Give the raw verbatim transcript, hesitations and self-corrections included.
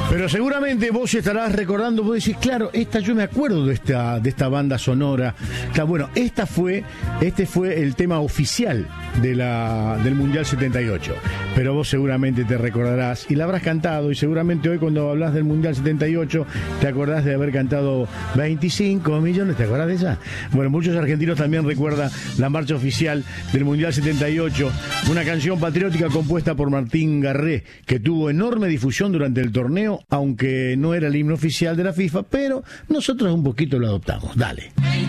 Pero seguramente vos estarás recordando, vos decís, claro, esta yo me acuerdo de esta, de esta banda sonora. Claro, bueno, esta fue, este fue el tema oficial de la, del Mundial setenta y ocho. Pero vos seguramente te recordarás y la habrás cantado, y seguramente hoy cuando hablas del Mundial setenta y ocho te acordás de haber cantado veinticinco millones, ¿te acordás de esa? Bueno, muchos argentinos también recuerdan la marcha oficial del Mundial setenta y ocho, una canción patriótica compuesta por Martín Garré, que tuvo enorme difusión durante el torneo, aunque no era el himno oficial de la FIFA, pero nosotros un poquito lo adoptamos. Dale.